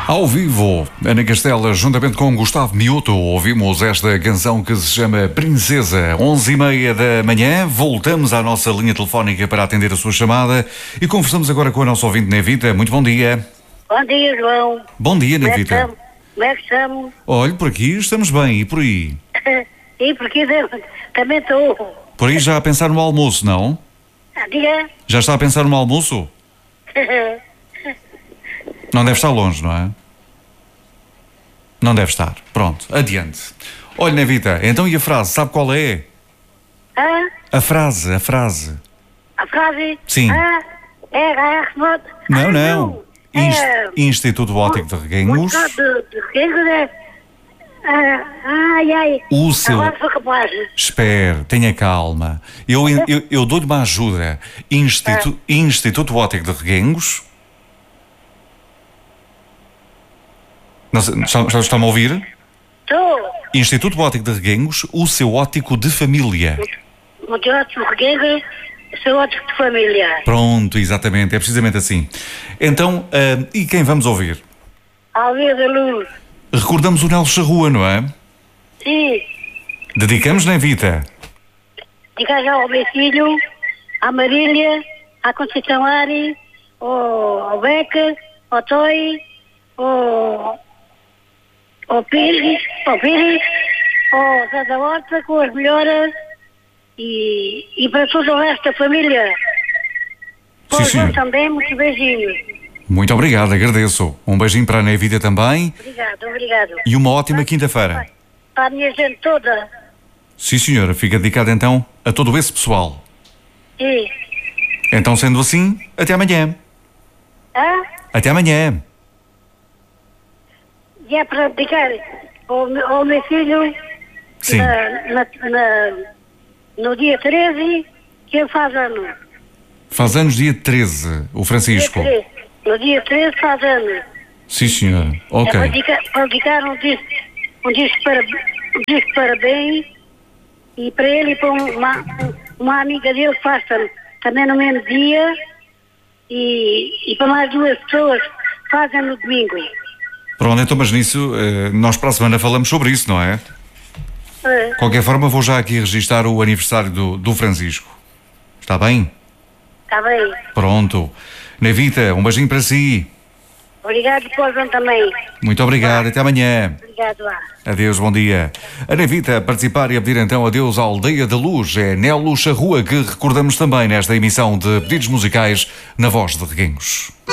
Ao vivo, Ana Castela, juntamente com Gustavo Mioto, ouvimos esta canção que se chama Princesa. 11h30 da manhã, voltamos à nossa linha telefónica para atender a sua chamada e conversamos agora com a nossa ouvinte Nevita. Muito bom dia. Bom dia, João. Bom dia, Nevita. Como é que estamos? Olha, por aqui estamos bem, e por aí? E porque também estou. Por aí já a pensar no almoço, não? Diga. Já está a pensar no almoço? Não deve estar longe, não é? Não deve estar. Pronto, adiante. Olha, Nevita, então e a frase? Sabe qual é? A frase. A frase? Sim. Não. Instituto Óptico de Reguengos. De Reguengos é... Ai. O seu... Agora sou capaz. Espere, tenha calma. Eu dou-lhe uma ajuda. Instituto Óptico de Reguengos. Está-me a ouvir? Estou. Instituto Óptico de Reguengos, o seu óptico de família. O teu ótimo Reguengos, o seu ótimo de família. Pronto, exatamente, é precisamente assim. Então, e quem vamos ouvir? Alvia da Luz. Recordamos o Nelson Charrua, não é? Sim. Dedicamos, Nevita? Diga já ao meu filho, à Marília, à Conceição Ari, ao Beca, ao Toy, ao Pires, ao Zé da Horta, com as melhoras e para todo o resto da família. Sim, senhor. Também, muitos beijinhos. Muito obrigado, agradeço. Um beijinho para a Nevita também. Obrigado. E uma ótima quinta-feira. Para a minha gente toda. Sim, senhora, fica dedicado então a todo esse pessoal. Sim. Então, sendo assim, até amanhã. Até amanhã. E é para dedicar ao meu filho. Sim. No dia 13, que ele faz ano. Faz anos dia 13, o Francisco. No dia 13 faz ano. Sim, senhora. Ok. É para dedicar um disco de parabéns e para ele e para uma amiga dele que faz também no mesmo dia e para mais duas pessoas que fazem no domingo. Pronto, então, mas nisso, nós para a semana falamos sobre isso, não é? De qualquer forma, vou já aqui registar o aniversário do Francisco. Está bem? Está bem. Pronto. Nevita, um beijinho para si. Obrigado, João, também. Muito obrigado, até amanhã. Obrigado, Adeus, bom dia. A Nevita a participar e a pedir então adeus à Aldeia da Luz. É Nelson Charrua que recordamos também nesta emissão de pedidos musicais na Voz de Reguengos.